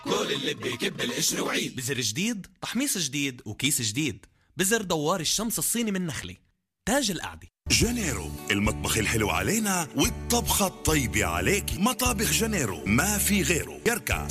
كل اللي بيكب القشر وعيد. بزر جديد، تحميص جديد، وكيس جديد. بزر دوار الشمس الصيني من نخلة، تاج القعدة. جانيرو، المطبخ الحلو علينا والطبخة الطيبة عليك. مطابخ جانيرو ما في غيره. يركع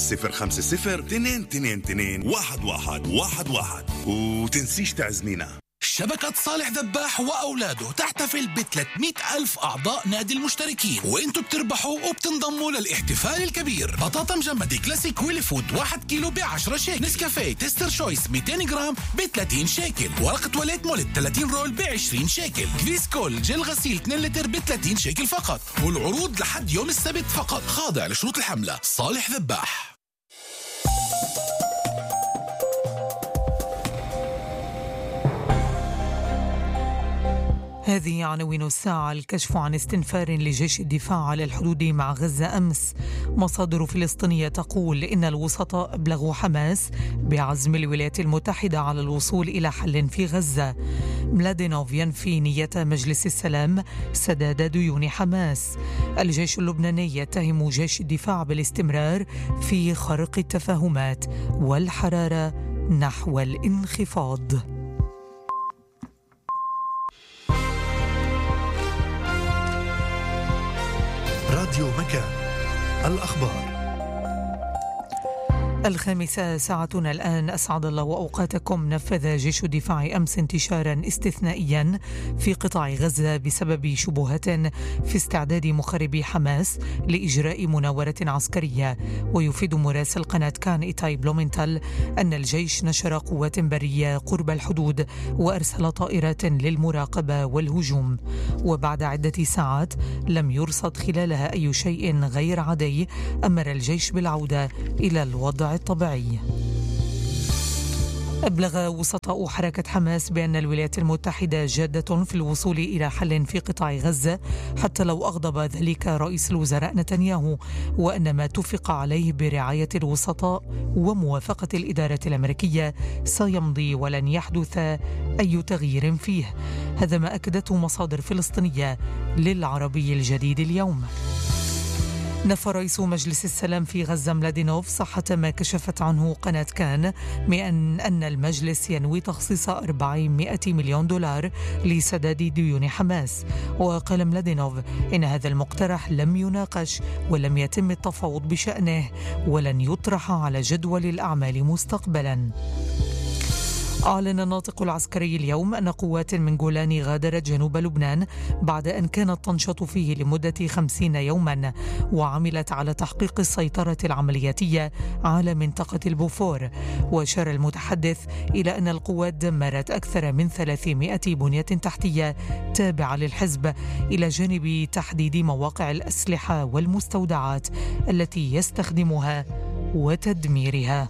050-222-1111 وتنسيش تعزمينا. شبكة صالح ذباح وأولاده تحتفل ب300,000 أعضاء نادي المشتركين، وإنتوا بتربحوا وبتنضموا للاحتفال الكبير. بطاطا مجمدة كلاسيك ويلي فود 1 كيلو ب10 شيكل. نسكافيه تستر شويس 200 جرام ب30 شيكل. ورقة تواليت مولد 30 رول ب20 شيكل. كفيسكول جل غسيل 2 لتر ب30 شيكل فقط. والعروض لحد يوم السبت فقط، خاضع لشروط الحملة. صالح ذباح. هذه عناوين الساعة. الكشف عن استنفار لجيش الدفاع على الحدود مع غزة أمس. مصادر فلسطينية تقول إن الوسطاء أبلغوا حماس بعزم الولايات المتحدة على الوصول إلى حل في غزة. ملادينوف ينفي نية مجلس السلام سداد ديون حماس. الجيش اللبناني يتهم جيش الدفاع بالاستمرار في خرق التفاهمات والحرارة نحو الانخفاض. راديو مكان، الأخبار. 5:00 ساعتنا الآن. أسعد الله وأوقاتكم. نفذ جيش الدفاع أمس انتشارا استثنائيا في قطاع غزة بسبب شبهات في استعداد مخربي حماس لإجراء مناورة عسكرية. ويفيد مراسل قناة كان إيتاي بلومنتال أن الجيش نشر قوات برية قرب الحدود وأرسل طائرات للمراقبة والهجوم. وبعد عدة ساعات لم يرصد خلالها أي شيء غير عادي، أمر الجيش بالعودة إلى الوضع الطبيعي. أبلغ وسطاء حركة حماس بأن الولايات المتحدة جادة في الوصول إلى حل في قطاع غزة حتى لو أغضب ذلك رئيس الوزراء نتنياهو، وأن ما اتفق عليه برعاية الوسطاء وموافقة الإدارة الأمريكية سيمضي ولن يحدث أي تغيير فيه. هذا ما أكدته مصادر فلسطينية للعربي الجديد اليوم. نفى رئيس مجلس السلام في غزة ملادينوف صحة ما كشفت عنه قناة كان من أن المجلس ينوي تخصيص 400 مليون دولار لسداد ديون حماس. وقال ملادينوف إن هذا المقترح لم يناقش ولم يتم التفاوض بشأنه ولن يطرح على جدول الأعمال مستقبلا. أعلن الناطق العسكري اليوم أن قوات من جولان غادرت جنوب لبنان بعد أن كانت تنشط فيه لمدة 50 يوما، وعملت على تحقيق السيطرة العملياتية على منطقة البوفور. وأشار المتحدث إلى أن القوات دمرت أكثر من 300 بنية تحتية تابعة للحزب، إلى جانب تحديد مواقع الأسلحة والمستودعات التي يستخدمها وتدميرها.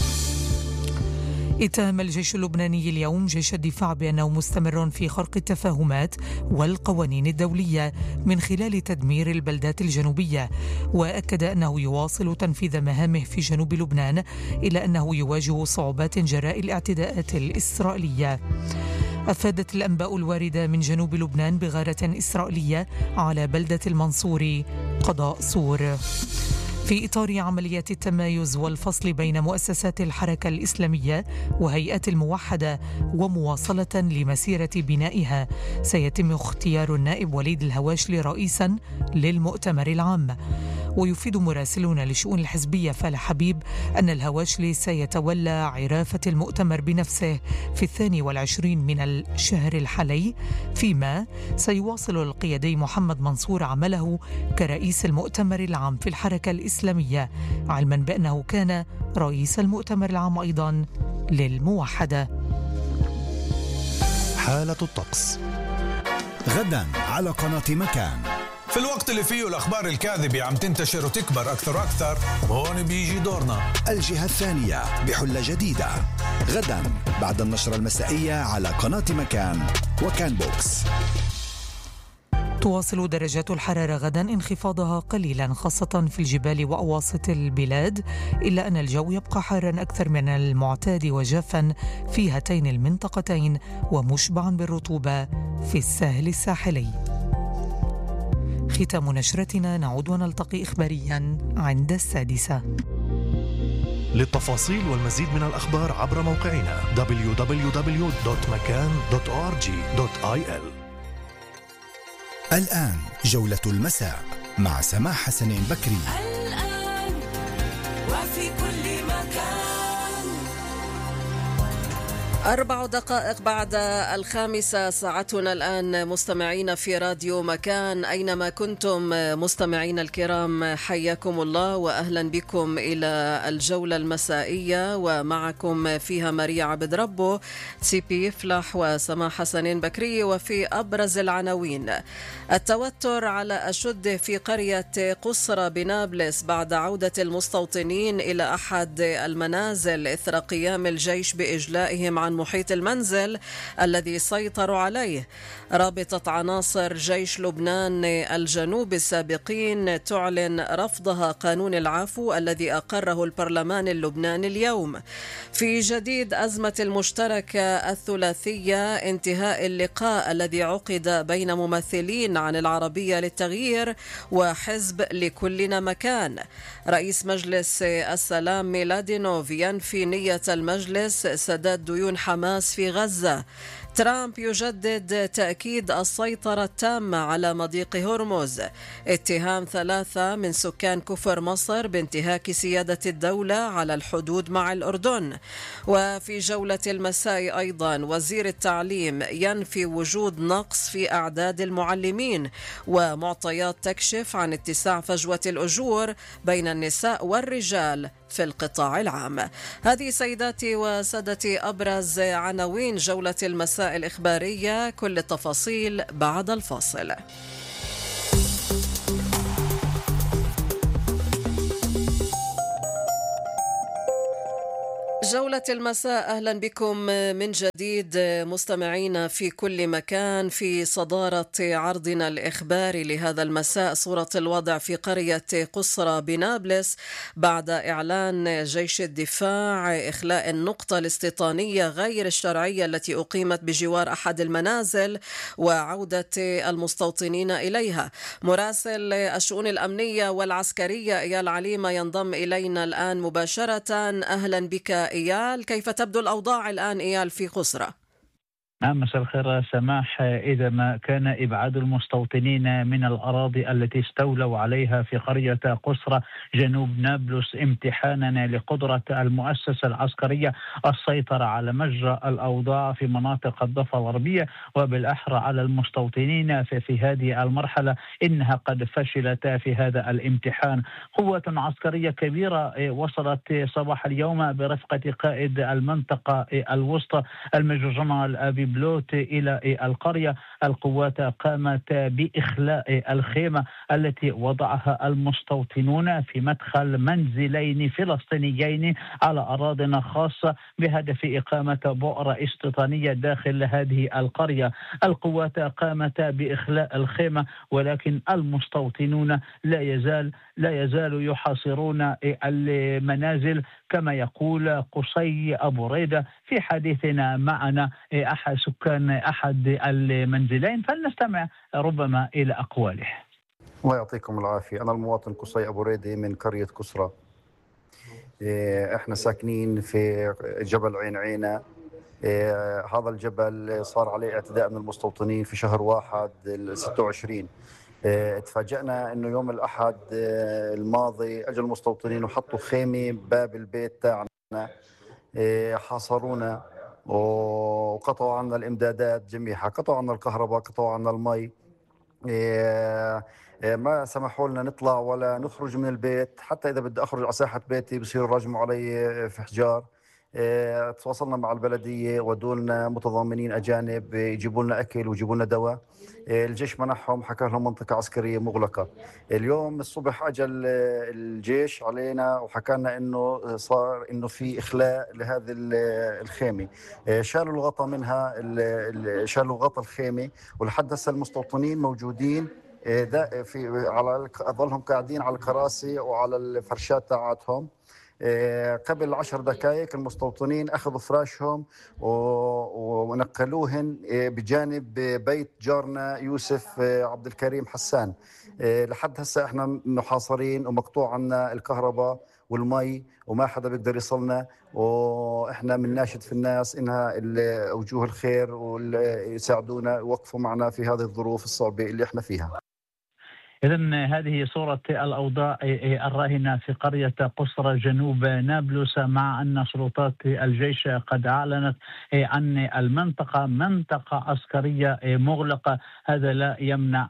اتهم الجيش اللبناني اليوم جيش الدفاع بأنه مستمر في خرق التفاهمات والقوانين الدولية من خلال تدمير البلدات الجنوبية، وأكد أنه يواصل تنفيذ مهامه في جنوب لبنان، إلى أنه يواجه صعوبات جراء الاعتداءات الإسرائيلية. أفادت الأنباء الواردة من جنوب لبنان بغارة إسرائيلية على بلدة المنصوري قضاء سور. في إطار عمليات التمايز والفصل بين مؤسسات الحركة الإسلامية وهيئات الموحدة ومواصلة لمسيرة بنائها، سيتم اختيار النائب وليد الهواشلي رئيسا للمؤتمر العام. ويفيد مراسلون لشؤون الحزبية فالح حبيب أن الهواشلي سيتولى عرافة المؤتمر بنفسه في 22 من الشهر الحالي، فيما سيواصل القيادي محمد منصور عمله كرئيس المؤتمر العام في الحركة الإسلامية، علما بأنه كان رئيس المؤتمر العام أيضا للموحدة. حالة الطقس غدا على قناة مكان. في الوقت اللي فيه الأخبار الكاذبة عم تنتشر وتكبر أكثر وأكثر، وهون بيجي دورنا. الجهة الثانية بحلة جديدة غدا بعد النشرة المسائية على قناة مكان وكان بوكس. تواصل درجات الحرارة غدا انخفاضها قليلا خاصة في الجبال وأواسط البلاد، إلا أن الجو يبقى حارا أكثر من المعتاد وجافا في هاتين المنطقتين ومشبعا بالرطوبة في الساحل الساحلي. ختام نشرتنا، نعود ونلتقي إخباريا عند 6:00. للتفاصيل والمزيد من الأخبار عبر موقعنا www.makan.org.il. الآن جولة المساء مع سماح حسنين بكري. الآن وفي كل مكان. 4 دقائق بعد 5 ساعتنا الآن مستمعين في راديو مكان أينما كنتم. مستمعين الكرام حياكم الله وأهلا بكم إلى الجولة المسائية، ومعكم فيها ماريا عبد ربو، تسيبي فلاح وسماح حسنين بكري. وفي أبرز العناوين: التوتر على أشد في قرية قصرة بنابلس بعد عودة المستوطنين إلى أحد المنازل إثر قيام الجيش بإجلائهم عن محيط المنزل الذي سيطروا عليه. رابطة عناصر جيش لبنان الجنوب السابقين تعلن رفضها قانون العفو الذي أقره البرلمان اللبناني اليوم. في جديد أزمة المشتركة الثلاثية، انتهاء اللقاء الذي عقد بين ممثلين عن العربية للتغيير وحزب لكلنا مكان. رئيس مجلس السلام ميلادينوف ينفي نية المجلس سداد ديون حماس في غزة. ترامب يجدد تأكيد السيطرة التامة على مضيق هرمز. اتهام 3 من سكان كفر مصر بانتهاك سيادة الدولة على الحدود مع الأردن. وفي جولة المساء أيضا وزير التعليم ينفي وجود نقص في أعداد المعلمين، ومعطيات تكشف عن اتساع فجوة الأجور بين النساء والرجال في القطاع العام. هذه سيداتي وسادتي أبرز عناوين جولة المساء الإخبارية، كل التفاصيل بعد الفاصل. جولة المساء، أهلا بكم من جديد مستمعين في كل مكان. في صدارة عرضنا الإخباري لهذا المساء صورة الوضع في قرية قصرة بنابلس بعد إعلان جيش الدفاع إخلاء النقطة الاستيطانية غير الشرعية التي أقيمت بجوار أحد المنازل وعودة المستوطنين إليها. مراسل الشؤون الأمنية والعسكرية إيال عليمة ينضم إلينا الآن مباشرة. أهلا بك إيال، كيف تبدو الأوضاع الآن إيال في قصرة؟ نعم، مساء الخير سماح. إذا ما كان إبعاد المستوطنين من الأراضي التي استولوا عليها في قرية قصرة جنوب نابلس امتحانا لقدرة المؤسسة العسكرية السيطرة على مجرى الأوضاع في مناطق الضفة الغربية وبالأحرى على المستوطنين في هذه المرحلة، إنها قد فشلت في هذا الامتحان. قوة عسكرية كبيرة وصلت صباح اليوم برفقة قائد المنطقة الوسطى الميجور جنرال أبي بلوت إلى القرية. القوات قامت بإخلاء الخيمة التي وضعها المستوطنون في مدخل منزلين فلسطينيين على أراضٍ خاصة بهدف إقامة بؤرة استيطانية داخل هذه القرية. القوات قامت بإخلاء الخيمة، ولكن المستوطنون لا يزالوا يحاصرون المنازل، كما يقول قصي أبو ريدة في حديثنا معنا أحد سكان أحد المنزلين، فلنستمع ربما إلى أقواله. الله يعطيكم العافية. أنا المواطن قصي أبو ريدة من قرية كسرى. إحنا ساكنين في جبل عين عينة. هذا الجبل صار عليه اعتداء من المستوطنين في شهر 1/26. تفاجأنا أنه يوم الأحد الماضي أجل المستوطنين وحطوا خيمة باب البيت تاعنا، حاصرونا وقطعوا عنا الإمدادات جميعها، قطعوا عنا الكهرباء، قطعوا عنا المي. ما سمحوا لنا نطلع ولا نخرج من البيت، حتى إذا بدي أخرج على ساحة بيتي بصيروا راجموا علي في حجار. تواصلنا مع البلدية ودولنا متضامنين أجانب يجيبوا لنا أكل ويجيبوا لنا دواء. الجيش منحهم، حكى لهم منطقة عسكرية مغلقة. اليوم الصبح أجى الجيش علينا وحكى لنا إنه صار إنه في إخلاء لهذه الخيمة. شالوا الغطاء منها، شالوا غطاء الخيمة، ولحد هسه المستوطنين موجودين ظلهم قاعدين على الكراسي وعلى الفرشات تاعتهم. قبل 10 دقائق المستوطنين أخذوا فراشهم ونقلوهن بجانب بيت جارنا يوسف عبد الكريم حسان. لحد هسه احنا محاصرين ومقطوع عنا الكهرباء والمي وما حدا بيقدر يصلنا، وإحنا بنناشد في الناس إنها وجوه الخير ويساعدونا يوقفوا معنا في هذه الظروف الصعبة اللي إحنا فيها. إذن هذه صورة الأوضاع الراهنة في قرية قصرى جنوب نابلس، مع أن سلطات الجيش قد أعلنت عن المنطقة منطقة عسكرية مغلقة. هذا لا يمنع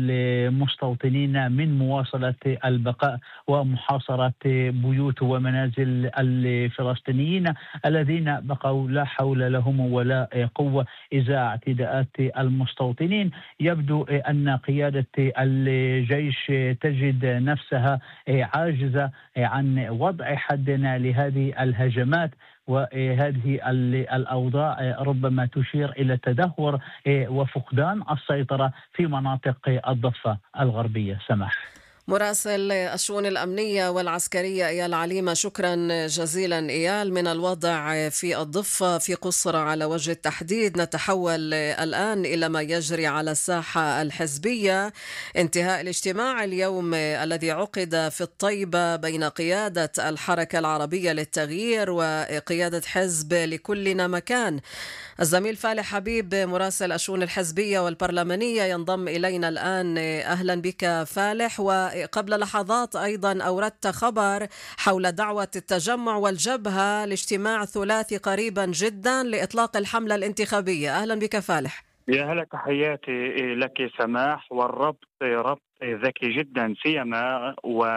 المستوطنين من مواصلة البقاء ومحاصرة بيوت ومنازل الفلسطينيين الذين بقوا لا حول لهم ولا قوة إزاء اعتداءات المستوطنين. يبدو أن قيادة الجيش تجد نفسها عاجزة عن وضع حد لهذه الهجمات، وهذه الأوضاع ربما تشير إلى تدهور وفقدان السيطرة في مناطق الضفة الغربية. سماح. مراسل الشؤون الأمنية والعسكرية إيال عليمة، شكرا جزيلا إيال. من الوضع في الضفة في قصرى على وجه التحديد نتحول الآن إلى ما يجري على الساحة الحزبية. انتهاء الاجتماع اليوم الذي عقد في الطيبة بين قيادة الحركة العربية للتغيير وقيادة حزب لكلنا مكان. الزميل فالح حبيب مراسل الشؤون الحزبية والبرلمانية ينضم إلينا الآن. أهلا بك فالح. وقبل لحظات أيضا أوردت خبر حول دعوة التجمع والجبهة لاجتماع ثلاثي قريبا جدا لإطلاق الحملة الانتخابية. أهلا بك فالح. يا هلا، تحياتي لك سماح. والربط ربط ذكي جدا، سيما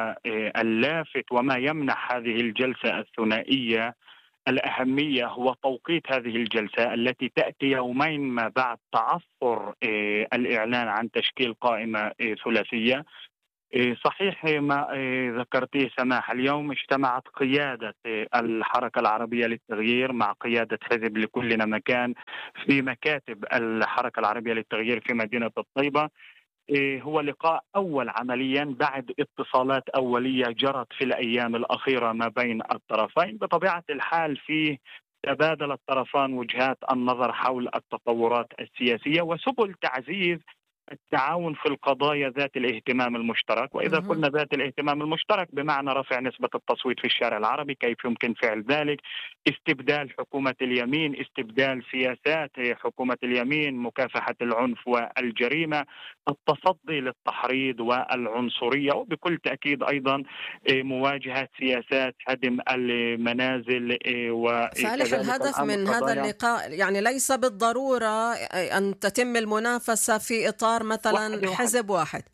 واللافت وما يمنح هذه الجلسة الثنائية الأهمية هو توقيت هذه الجلسة التي تأتي يومين ما بعد تعثر الإعلان عن تشكيل قائمة ثلاثية. صحيح ما ذكرتيه سماح، اليوم اجتمعت قيادة الحركة العربية للتغيير مع قيادة حزب لكلنا مكان في مكاتب الحركة العربية للتغيير في مدينة الطيبة. هو لقاء أول عمليا بعد اتصالات أولية جرت في الأيام الأخيرة ما بين الطرفين. بطبيعة الحال فيه تبادل الطرفان وجهات النظر حول التطورات السياسية وسبل تعزيز التعاون في القضايا ذات الاهتمام المشترك. وإذا قلنا ذات الاهتمام المشترك بمعنى رفع نسبة التصويت في الشارع العربي، كيف يمكن فعل ذلك، استبدال حكومة اليمين، استبدال سياسات حكومة اليمين، مكافحة العنف والجريمة، التصدي للتحريض والعنصرية، وبكل تأكيد أيضا مواجهة سياسات هدم المنازل. فالح، الهدف من هذا اللقاء يعني ليس بالضرورة أن تتم المنافسة في إطار مثلا حزب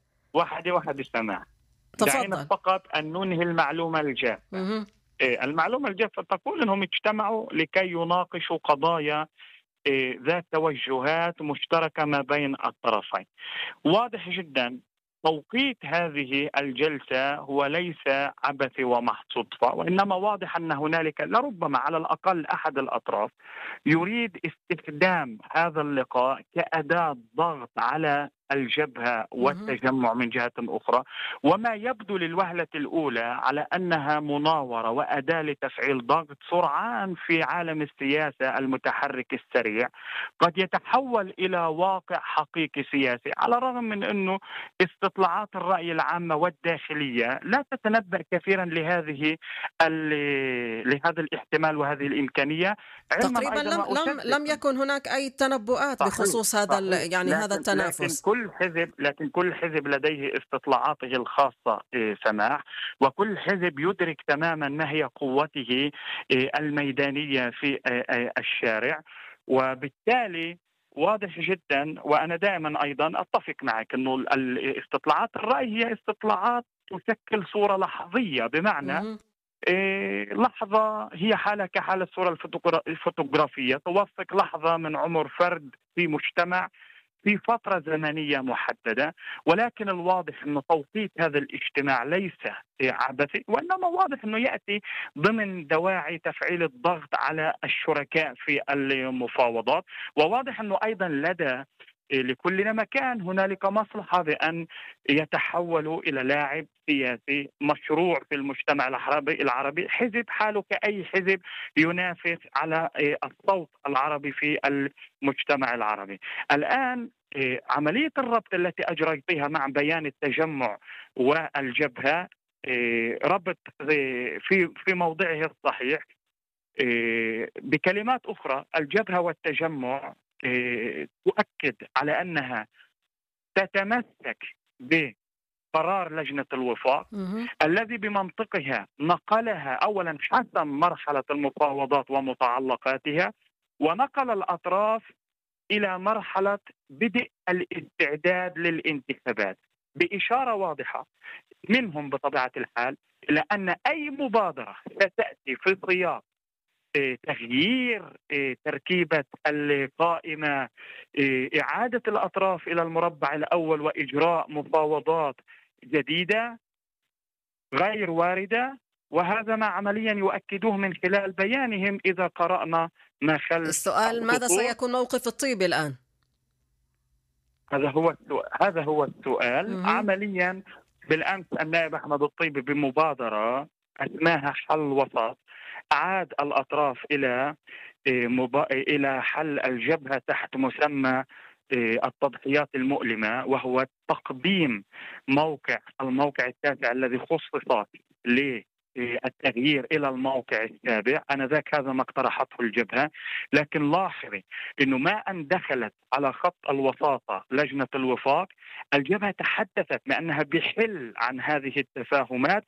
واحد السماع. دعينا فقط أن ننهي المعلومة الجافة. المعلومة الجافة تقول أنهم اجتمعوا لكي يناقشوا قضايا ذات توجهات مشتركة ما بين الطرفين. واضح جدا توقيت هذه الجلسة هو ليس عبثي ومحض صدفة، وإنما واضح أن هنالك لربما على الأقل أحد الأطراف يريد استخدام هذا اللقاء كأداة ضغط على الجبهة والتجمع من جهة أخرى، وما يبدو للوهلة الأولى على أنها مناورة وأداة لتفعيل ضغط سرعان في عالم السياسة المتحرك السريع قد يتحول إلى واقع حقيقي سياسي، على الرغم من أنه استطلاعات الرأي العامة والداخلية لا تتنبأ كثيرا لهذا الاحتمال وهذه الإمكانية. تقريبا لم يكن هناك أي تنبؤات بخصوص هذا هذا التنافس. لكن كل حزب لديه استطلاعاته الخاصة سماح، وكل حزب يدرك تماما ما هي قوته الميدانية في الشارع، وبالتالي واضح جدا. وأنا دائما أيضا أتفق معك أنه استطلاعات الرأي هي استطلاعات تشكل صورة لحظية، بمعنى لحظة هي حالة كحالة الصورة الفوتوغرافية توثق لحظة من عمر فرد في مجتمع في فترة زمنية محددة. ولكن الواضح أن توقيت هذا الاجتماع ليس عبثي، وإنما واضح أنه يأتي ضمن دواعي تفعيل الضغط على الشركاء في المفاوضات. وواضح أنه أيضا لدى لكلنا مكان هنالك مصلحة بأن يتحولوا إلى لاعب سياسي مشروع في المجتمع العربي، حزب حاله كأي حزب ينافس على الصوت العربي في المجتمع العربي. الآن عملية الربط التي أجريتها مع بيان التجمع والجبهة ربط في موضعه الصحيح. بكلمات أخرى، الجبهة والتجمع تؤكد على أنها تتمسك بقرار لجنة الوفاق الذي بمنطقها نقلها أولا حسم مرحلة المفاوضات ومتعلقاتها، ونقل الأطراف إلى مرحلة بدء الاستعداد للانتخابات بإشارة واضحة منهم بطبيعة الحال إلى أن أي مبادرة ستأتي في سياق تغيير تركيبة القائمة، إعادة الأطراف إلى المربع الأول وإجراء مفاوضات جديدة غير واردة. وهذا ما عمليا يؤكدوه من خلال بيانهم إذا قرأنا ما خلف السؤال: ماذا سيكون موقف الطيبي الآن؟ هذا هو السؤال. عمليا بالأمس النائب أحمد الطيبي بمبادرة أسماها حل وسط أعاد الأطراف إلى حل الجبهة تحت مسمى التضحيات المؤلمة، وهو تقديم الموقع التاسع الذي خصص للتغيير إلى الموقع السابع. أنذاك هذا ما اقترحته الجبهة، لكن لاحظي أنه ما أن دخلت على خط الوساطة لجنة الوفاق، الجبهة تحدثت بأنها بحل عن هذه التفاهمات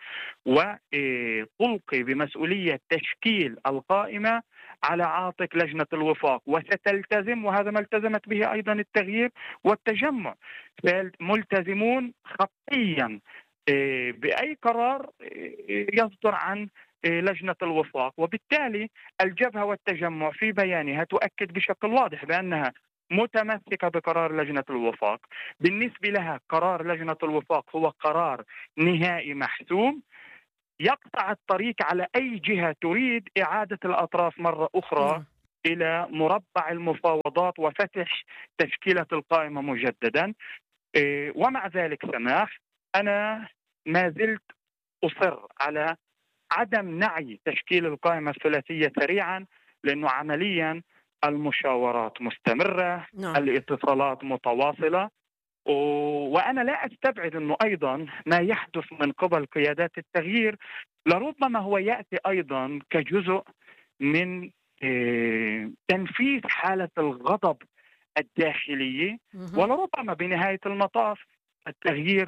وتلقي بمسؤولية تشكيل القائمة على عاتق لجنة الوفاق، وستلتزم، وهذا ما التزمت به أيضا التغيير والتجمع، ملتزمون خطيا بأي قرار يصدر عن لجنة الوفاق. وبالتالي الجبهة والتجمع في بيانها تؤكد بشكل واضح بأنها متمسكة بقرار لجنة الوفاق. بالنسبة لها قرار لجنة الوفاق هو قرار نهائي محسوم يقطع الطريق على أي جهة تريد إعادة الأطراف مرة أخرى إلى مربع المفاوضات وفتح تشكيلة القائمة مجددا. ومع ذلك سماح، أنا ما زلت أصر على عدم نعي تشكيل القائمة الثلاثية سريعا، لأنه عمليا المشاورات مستمرة، الاتصالات متواصلة، وأنا لا أستبعد أنه أيضا ما يحدث من قبل قيادات التغيير لربما هو يأتي أيضا كجزء من تنفيذ حالة الغضب الداخلية، ولربما بنهاية المطاف التغيير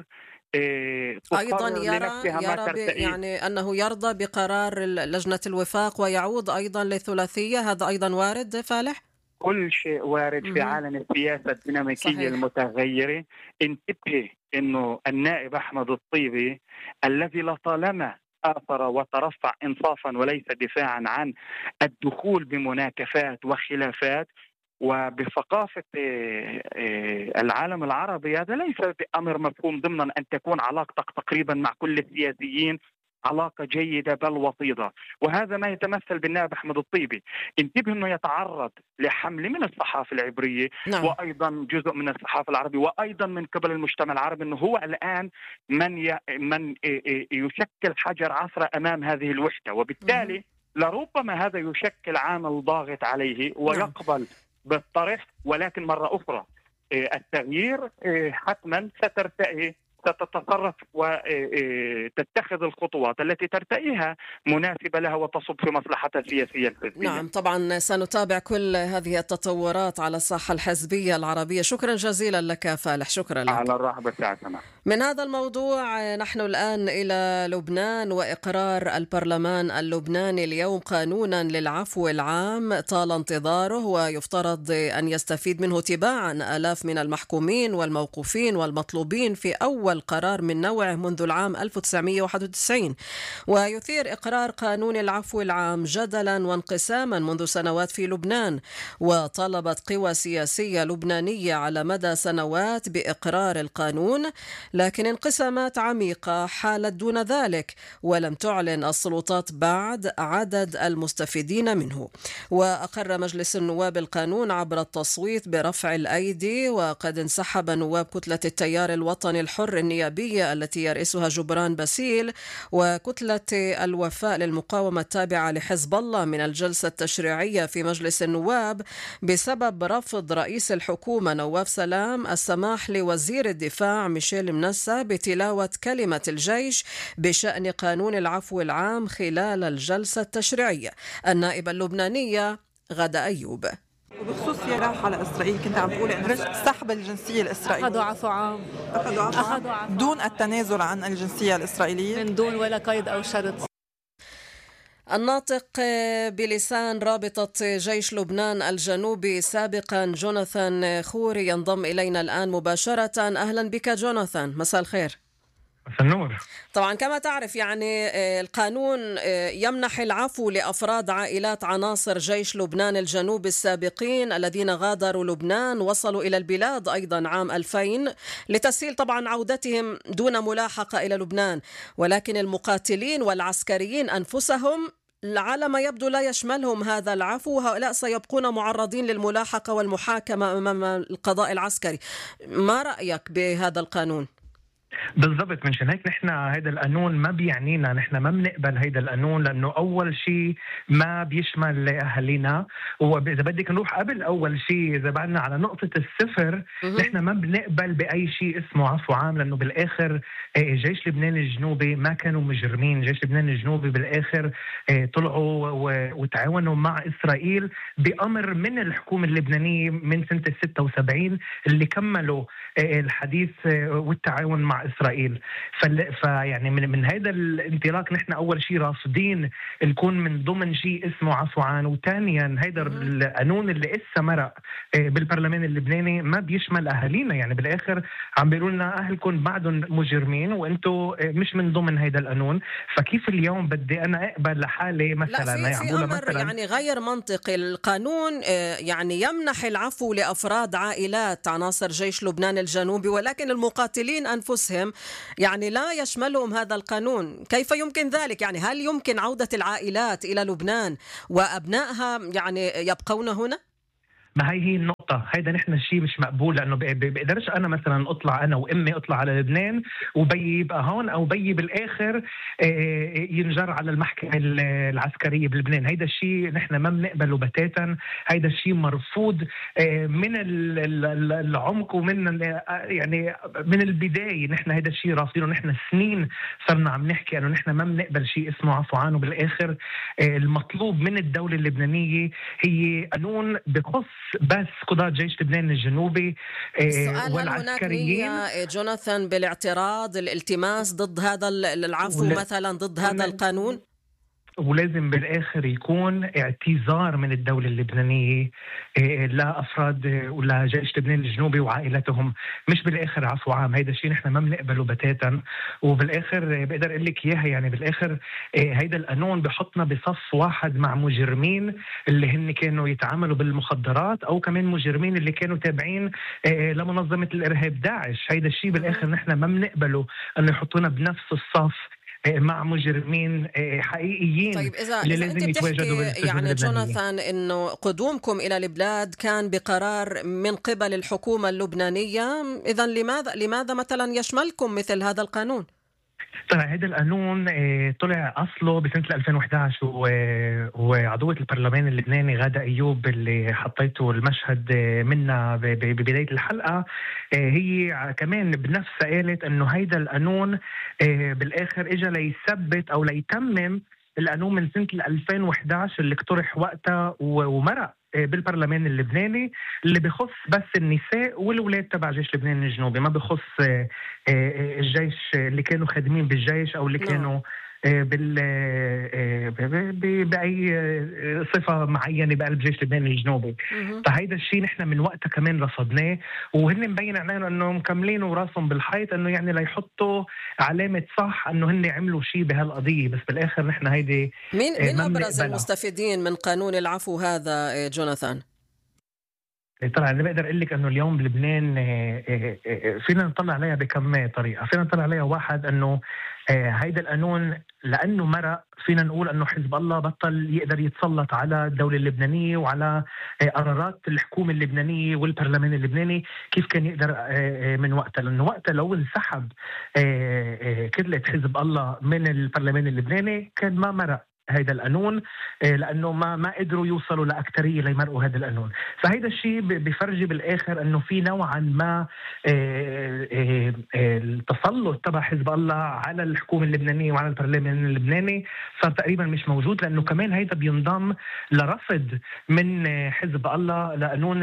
أيضا يرى يعني أنه يرضى بقرار لجنة الوفاق ويعود أيضا للثلاثية. هذا أيضا وارد فالح؟ كل شيء وارد في عالم السياسة الديناميكية المتغيرة. انتبه أنه النائب أحمد الطيبي الذي لطالما آثر وترفع إنصافا وليس دفاعا عن الدخول بمناكفات وخلافات وبثقافة العالم العربي، هذا ليس بأمر مفهوم ضمنا أن تكون علاقتك تقريبا مع كل السياسيين علاقة جيدة بل وطيدة، وهذا ما يتمثل بالنائب أحمد الطيبي. انتبه أنه يتعرض لحمل من الصحافة العبرية وأيضا جزء من الصحافة العربية وأيضا من قبل المجتمع العربي أنه هو الآن من يشكل حجر عثرة أمام هذه الوحدة، وبالتالي لربما هذا يشكل عامل ضاغط عليه ويقبل بالطرح. ولكن مرة أخرى التغيير حتما ستتصرف وتتخذ الخطوات التي ترتئيها مناسبة لها وتصب في مصلحتها السياسية الحزبية. نعم طبعا سنتابع كل هذه التطورات على الساحة الحزبية العربية. شكرا جزيلا لك فالح. شكرا لك على الرحب والسعة. من هذا الموضوع نحن الآن إلى لبنان وإقرار البرلمان اللبناني اليوم قانونا للعفو العام طال انتظاره، ويفترض أن يستفيد منه تباعا آلاف من المحكومين والموقوفين والمطلوبين في أول قرار من نوعه منذ العام 1991. ويثير إقرار قانون العفو العام جدلا وانقساما منذ سنوات في لبنان، وطلبت قوى سياسية لبنانية على مدى سنوات بإقرار القانون، لكن انقسامات عميقة حالت دون ذلك، ولم تعلن السلطات بعد عدد المستفيدين منه. وأقر مجلس النواب القانون عبر التصويت برفع الأيدي، وقد انسحب نواب كتلة التيار الوطني الحر النيابية التي يرئسها جبران باسيل وكتلة الوفاء للمقاومة التابعة لحزب الله من الجلسة التشريعية في مجلس النواب بسبب رفض رئيس الحكومة نواف سلام السماح لوزير الدفاع ميشيل منسى بتلاوة كلمة الجيش بشأن قانون العفو العام خلال الجلسة التشريعية. النائبة اللبنانية غادة أيوب. وبخصوص سياح على إسرائيل كنت عم بقول إنه سحب الجنسية الإسرائيلية أخذوا عفو عام دون التنازل عن الجنسية الإسرائيلية من دون ولا قيد أو شرط. الناطق بلسان رابطة جيش لبنان الجنوبي سابقا جوناثان خوري ينضم إلينا الآن مباشرة. أهلا بك جوناثان، مساء الخير. النور. طبعا كما تعرف يعني القانون يمنح العفو لأفراد عائلات عناصر جيش لبنان الجنوبي السابقين الذين غادروا لبنان وصلوا إلى البلاد أيضا عام 2000 لتسهيل طبعا عودتهم دون ملاحقة إلى لبنان، ولكن المقاتلين والعسكريين أنفسهم على ما يبدو لا يشملهم هذا العفو، وهؤلاء سيبقون معرضين للملاحقة والمحاكمة أمام القضاء العسكري. ما رأيك بهذا القانون؟ بالضبط، منشان هيك نحن هيدا القانون ما بيعنينا، نحن ما بنقبل هيدا القانون لأنه أول شيء ما بيشمل أهلنا، وإذا بدك نروح قبل أول شيء إذا بعدنا على نقطة الصفر نحن ما بنقبل بأي شيء اسمه عفو عام، لأنه بالآخر جيش لبنان الجنوبي ما كانوا مجرمين. جيش لبنان الجنوبي بالآخر طلعوا وتعاونوا مع إسرائيل بأمر من الحكومة اللبنانية من سنة 76 اللي كملوا الحديث والتعاون مع إسرائيل. فيعني من هذا الانطلاق نحن أول شيء رافضين نكون من ضمن شيء اسمه عفو عام، وثانيا هذا القانون اللي إسا مرق بالبرلمان اللبناني ما بيشمل أهالينا. يعني بالآخر عم بيقولوا لنا أهلكم بعدهم مجرمين وأنتم مش من ضمن هذا القانون. فكيف اليوم بدي أنا أقبل لحالي مثلا؟ لا، في أمر مثلاً يعني غير منطقي. القانون يعني يمنح العفو لأفراد عائلات عناصر جيش لبنان الجنوبي، ولكن المقاتلين أنفسهم يعني لا يشملهم هذا القانون. كيف يمكن ذلك؟ يعني هل يمكن عودة العائلات إلى لبنان وأبنائها يعني يبقون هنا؟ ما هي النقطة، هيدا نحن الشيء مش مقبول، لأنه بقدرش أنا مثلا أطلع أنا وأمي أطلع على لبنان وبي يبقى هون، أو بي بالآخر ينجر على المحكمة العسكرية بلبنان. هيدا الشيء نحن ما بنقبله بتاتا، هيدا الشيء مرفوض من العمق ومن يعني من البداية. نحن هيدا الشيء رافضينه، نحن سنين صرنا عم نحكي أنه نحن ما بنقبل شيء اسمه عفو عام، وبالآخر المطلوب من الدولة اللبنانية هي قانون بخص بس قضاة جيش لبنان الجنوبي والعسكريين. هل هناك نية جوناثان بالاعتراض الالتماس ضد هذا العفو مثلا، ضد هذا القانون؟ ولازم بالآخر يكون اعتذار من الدولة اللبنانية لأفراد ولا جيش لبنان الجنوبي وعائلتهم، مش بالآخر عفو عام. هيدا الشيء نحن ما بنقبله بتاتا، وبالآخر بقدر أقول لك إياها. يعني بالآخر هيدا القانون بحطنا بصف واحد مع مجرمين اللي هن كانوا يتعاملوا بالمخدرات، أو كمان مجرمين اللي كانوا تابعين لمنظمة الإرهاب داعش. هيدا الشيء بالآخر نحن ما بنقبله أنه يحطونا بنفس الصف مع مجرمين حقيقيين. طيب إذا أنت بتحكي يعني جوناثان إنه قدومكم إلى البلاد كان بقرار من قبل الحكومة اللبنانية، إذن لماذا مثلا يشملكم مثل هذا القانون؟ طلع هذا القانون طلع أصله بسنة 2011 وعضوة البرلمان اللبناني غادة أيوب اللي حطيته المشهد منها ببداية الحلقة، هي كمان بنفسها قالت أنه هيدا القانون بالآخر إجا ليثبت أو ليتمم القانون من سنة 2011 اللي اقترح وقتها ومرق بالبرلمان اللبناني، اللي بخص بس النساء والولاد تبع جيش لبنان الجنوبي، ما بخص الجيش اللي كانوا خادمين بالجيش أو اللي كانوا بأي صفة معينة بقلب جيش لبنان الجنوبي. فهيدا الشيء نحن من وقتها كمان رصدناه، وهن مبين علينا أنه مكملين وراسهم بالحيط، أنه يعني ليحطوا علامة صح أنه هن عملوا شيء بهالقضية. بس بالآخر نحن هيدي مين أبرز المستفيدين من قانون العفو هذا جوناثان؟ طبعا أنا بقدر أقول لك أنه اليوم بلبنان فينا نطلع عليها بكم طريقة. فينا نطلع عليها واحد أنه هيدا القانون لأنه مرق فينا نقول أنه حزب الله بطل يقدر يتسلط على الدولة اللبنانية وعلى قرارات الحكومة اللبنانية والبرلمان اللبناني كيف كان يقدر من وقتها. لأنه وقتها لو انسحب كتلة حزب الله من البرلمان اللبناني كان ما مرق هذا القانون، لأنه ما قدروا يوصلوا لأكترية ليمرقوا هذا القانون. فهذا الشيء بفرجي بالآخر أنه في نوعا ما التسلط تبع حزب الله على الحكومة اللبنانية وعلى البرلمان اللبناني صار تقريبا مش موجود، لأنه كمان هيدا بينضم لرفض من حزب الله لقانون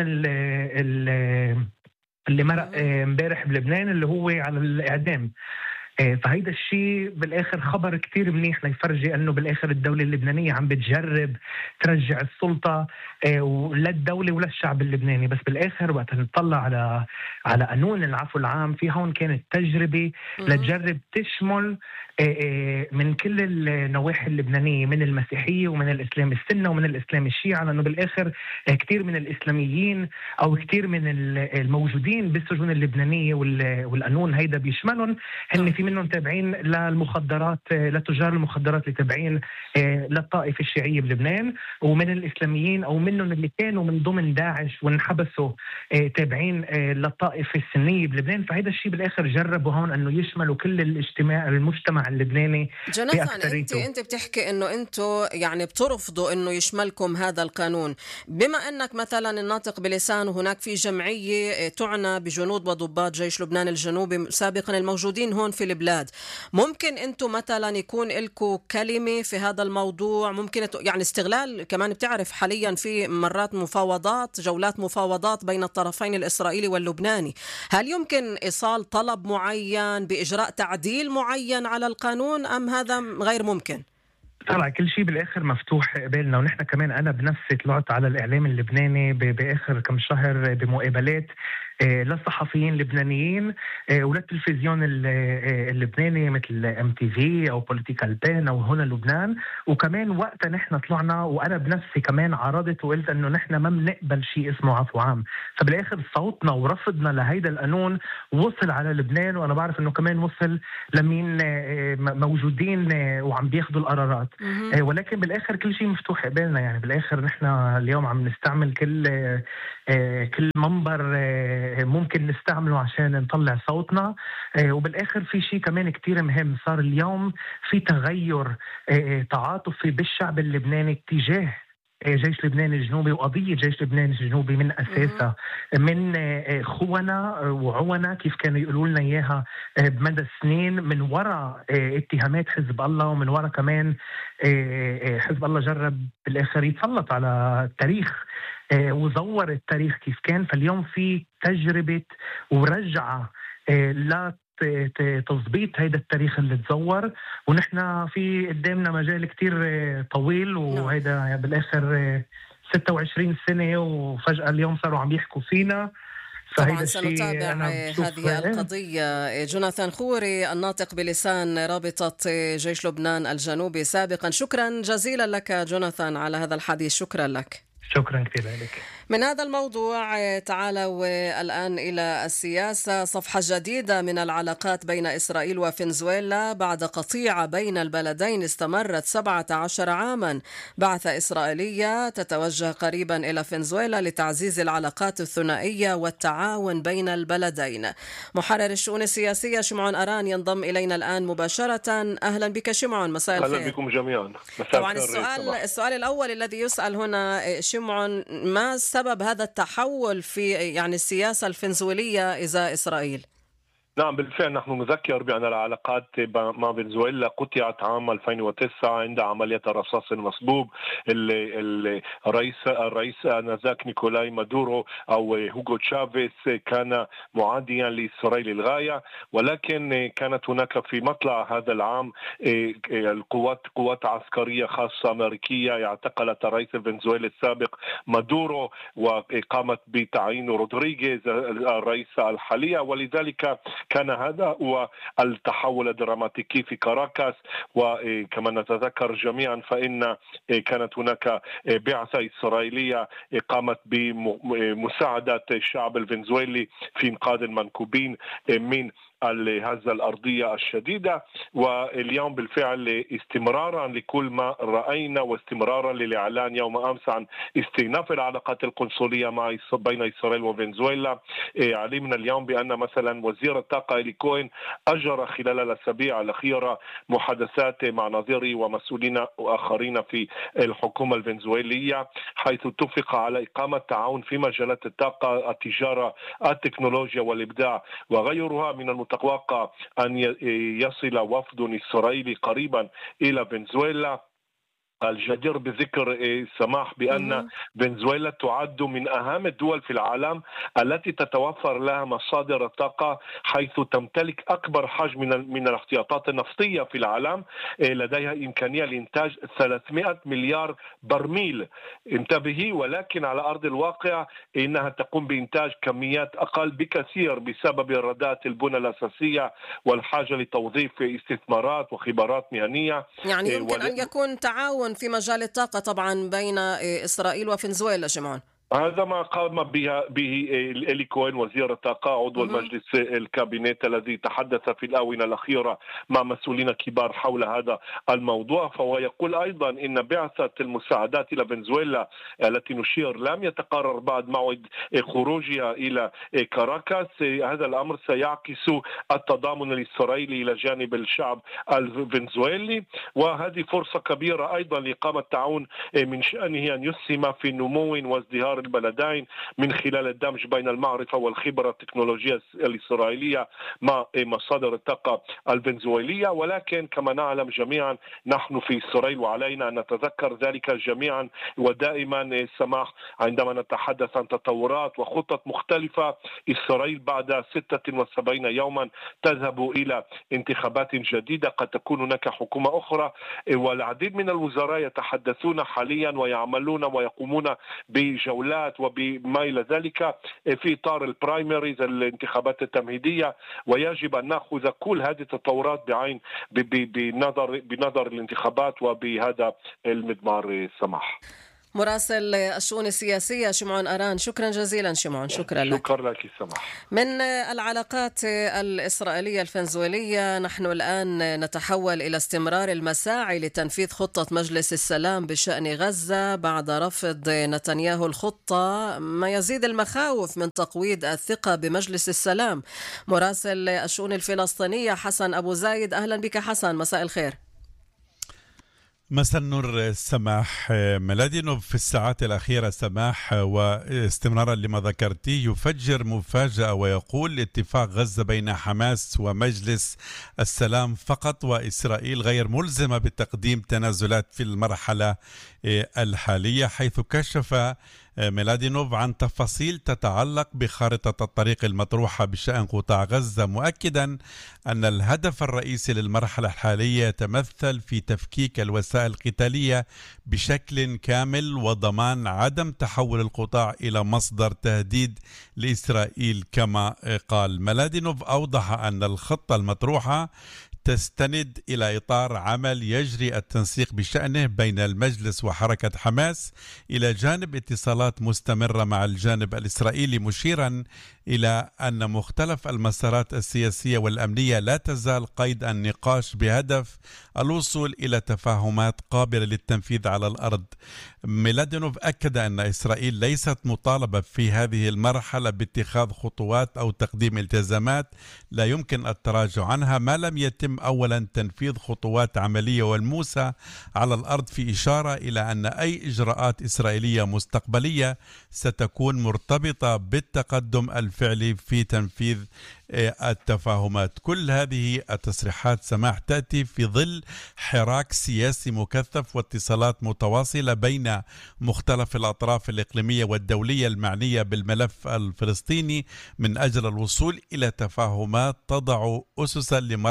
اللي مرق امبارح بلبنان اللي هو على الإعدام. فهيدا الشيء بالآخر خبر كتير منيح ليفرجي أنه بالآخر الدولة اللبنانية عم بتجرب ترجع السلطة للدولة وللشعب اللبناني. بس بالآخر وقت نطلع على قانون العفو العام في هون كانت تجربة لتجرب تشمل من كل النواحي اللبنانية، من المسيحية ومن الإسلام السنة ومن الإسلام الشيعة، لأنه بالآخر كتير من الإسلاميين أو كتير من الموجودين بالسجون اللبنانية والقانون هيدا بيشملهم هن في منهم تابعين للمخدرات، لتجار المخدرات اللي تابعين للطائفة الشيعية بلبنان، ومن الإسلاميين أو منهم اللي كانوا من ضمن داعش وانحبسوا تابعين للطائفة السنية بلبنان. فهذا الشيء بالآخر جربوا هون أنه يشملوا كل المجتمع اللبناني. جوناثان، انت بتحكي انه انتم يعني بترفضوا انه يشملكم هذا القانون، بما انك مثلا الناطق بلسان هناك في جمعية تعنى بجنود وضباط جيش لبنان الجنوبي سابقا الموجودين هون في البلاد، ممكن انتم مثلا يكون لكم كلمة في هذا الموضوع؟ ممكن يعني استغلال كمان، بتعرف حاليا في مرات مفاوضات، جولات مفاوضات بين الطرفين الإسرائيلي واللبناني، هل يمكن إيصال طلب معين بإجراء تعديل معين على القانون أم هذا غير ممكن؟ طلع كل شيء بالآخر مفتوح قبالنا، ونحن كمان أنا بنفسي طلعت على الإعلام اللبناني بآخر كم شهر بمقابلات للصحفيين اللبنانيين وللتلفزيون اللبناني مثل MTV أو بوليتيكال بين أو هنا لبنان. وكمان وقتها نحن طلعنا وأنا بنفسي كمان عرضت وقلت أنه نحن ما بنقبل شيء اسمه عفو عام. فبالآخر صوتنا ورفضنا لهيدا القانون وصل على لبنان، وأنا بعرف أنه كمان وصل لمين موجودين وعم بياخدوا القرارات. ولكن بالآخر كل شيء مفتوح قبالنا. يعني بالآخر نحن اليوم عم نستعمل كل منبر ممكن نستعمله عشان نطلع صوتنا. وبالآخر في شيء كمان كتير مهم صار اليوم، في تغير تعاطفي بالشعب اللبناني تجاه جيش لبنان الجنوبي وقضية جيش لبنان الجنوبي من أساسها، من خونا وعونا كيف كانوا يقولوا لنا إياها بمدى سنين، من وراء اتهامات حزب الله، ومن وراء كمان حزب الله جرب بالآخر يتسلط على التاريخ وزور التاريخ كيف كان. فاليوم في تجربة ورجعة لا تضبيط هيدا التاريخ اللي تزور، ونحن في قدامنا مجال كتير طويل، وهيدا بالآخر 26 سنة وفجأة اليوم صاروا عم يحكوا فينا. طبعا سنتابع هذه القضية. جوناثان خوري الناطق بلسان رابطة جيش لبنان الجنوبي سابقا، شكرا جزيلا لك جوناثان على هذا الحديث. شكرا لك. شكرا كثير لك. من هذا الموضوع تعالوا الآن إلى السياسة. صفحة جديدة من العلاقات بين إسرائيل وفنزويلا بعد قطيعة بين البلدين استمرت 17 عاما. بعثة إسرائيلية تتوجه قريبا إلى فنزويلا لتعزيز العلاقات الثنائية والتعاون بين البلدين. محرر الشؤون السياسية شمعون أران ينضم إلينا الآن مباشرة. أهلا بك شمعون، مساء الخير. أهلا بكم جميعا. طبعا السؤال الأول الذي يسأل هنا شمعون، ما سبب هذا التحول في يعني السياسة الفنزويلية إزاء إسرائيل؟ نعم بالفعل نحن نذكر بأن العلاقات مع فنزويلا قطعت عام 2009 عند عملية الرصاص المصبوب. الرئيس آنذاك نيكولاي مادورو أو هوغو تشافيس كان معاديا لإسرائيل للغاية، ولكن كانت هناك في مطلع هذا العام قوات عسكرية خاصة أمريكية اعتقلت الرئيس الفنزويلي السابق مادورو وقامت بتعيين رودريغيز الرئيس الحالية، ولذلك كان هذا هو التحول الدراماتيكي في كاراكاس. وكما نتذكر جميعا فإن كانت هناك بعثة إسرائيلية قامت بمساعدة الشعب الفنزويلي في إنقاذ المنكوبين من الهزة الأرضية الشديدة. واليوم بالفعل استمرارا لكل ما رأينا واستمرارا للإعلان يوم أمس عن استئناف العلاقات القنصلية بين إسرائيل وفنزويلا، علمنا اليوم بأن مثلا وزير الطاقة إلي كوين أجرى خلال الأسابيع الأخيرة محادثات مع نظيره ومسؤولين آخرين في الحكومة الفنزويلية، حيث اتفق على إقامة تعاون في مجالات الطاقة، التجارة، التكنولوجيا والإبداع وغيرها. من المتوقع أن يصل وفد إسرائيلي قريبا إلى فنزويلا. الجدير بذكر سماح بأن فنزويلا تعد من أهم الدول في العالم التي تتوفر لها مصادر الطاقة، حيث تمتلك أكبر حجم من الاحتياطات النفطية في العالم، لديها إمكانية لإنتاج 300 مليار برميل، انتبهي، ولكن على أرض الواقع إنها تقوم بإنتاج كميات أقل بكثير بسبب إيرادات البنى الأساسية والحاجة لتوظيف استثمارات وخبرات مهنية. يعني يمكن أن يكون تعاون في مجال الطاقة طبعا بين إسرائيل وفنزويلا شمعون. هذا ما قام به إلي كوين وزير الطاقة عضو المجلس الكابينت الذي تحدث في الآونة الأخيرة مع مسؤولين كبار حول هذا الموضوع. فهو يقول أيضا إن بعثة المساعدات إلى فنزويلا التي نشير لم يتقرر بعد موعد خروجها إلى كاراكاس. هذا الأمر سيعكس التضامن الإسرائيلي إلى جانب الشعب الفنزويلي، وهذه فرصة كبيرة أيضا لإقامة تعاون من شأنه أن يسهم في نمو وازدهار البلدين من خلال الدمج بين المعرفة والخبرة التكنولوجية الإسرائيلية مع مصادر الطاقة الفنزويلية. ولكن كما نعلم جميعا نحن في إسرائيل وعلينا أن نتذكر ذلك جميعا ودائما سماح عندما نتحدث عن تطورات وخطط مختلفة. إسرائيل بعد 76 يوما تذهب إلى انتخابات جديدة، قد تكون هناك حكومة أخرى، والعديد من الوزراء يتحدثون حاليا ويعملون ويقومون بجولات وبما إلى ذلك في إطار البرايمريز الانتخابات التمهيدية، ويجب أن نأخذ كل هذه التطورات بعين بنظر الانتخابات وبهذا المضمار. سماح مراسل الشؤون السياسية شمعون أران، شكرا جزيلا شمعون. شكرا لك. شكرا لك سماح. من العلاقات الإسرائيلية الفنزويلية نحن الآن نتحول إلى استمرار المساعي لتنفيذ خطة مجلس السلام بشأن غزة بعد رفض نتنياهو الخطة، ما يزيد المخاوف من تقويض الثقة بمجلس السلام. مراسل الشؤون الفلسطينية حسن أبو زايد، أهلا بك حسن، مساء الخير. مساء النور سماح. ميلادينوف في الساعات الأخيرة سماح واستمرارا لما ذكرتيه يفجر مفاجأة ويقول اتفاق غزة بين حماس ومجلس السلام فقط، وإسرائيل غير ملزمة بتقديم تنازلات في المرحلة الحالية، حيث كشف ميلادينوف عن تفاصيل تتعلق بخارطة الطريق المطروحة بشأن قطاع غزة، مؤكدا أن الهدف الرئيسي للمرحلة الحالية يتمثل في تفكيك الوسائل القتالية بشكل كامل وضمان عدم تحول القطاع إلى مصدر تهديد لإسرائيل. كما قال ميلادينوف، أوضح أن الخطة المطروحة تستند إلى إطار عمل يجري التنسيق بشأنه بين المجلس وحركة حماس، إلى جانب اتصالات مستمرة مع الجانب الإسرائيلي، مشيرا إلى أن مختلف المسارات السياسية والأمنية لا تزال قيد النقاش بهدف الوصول إلى تفاهمات قابلة للتنفيذ على الأرض. ميلادينوف أكد أن إسرائيل ليست مطالبة في هذه المرحلة باتخاذ خطوات أو تقديم التزامات لا يمكن التراجع عنها ما لم يتم أولا تنفيذ خطوات عملية والموسى على الأرض، في إشارة إلى أن أي إجراءات إسرائيلية مستقبلية ستكون مرتبطة بالتقدم الفعلي في تنفيذ التفاهمات. كل هذه التصريحات سماح تأتي في ظل حراك سياسي مكثف واتصالات متواصلة بين مختلف الأطراف الإقليمية والدولية المعنية بالملف الفلسطيني من أجل الوصول إلى تفاهمات تضع أسسا لمرحلة جديدة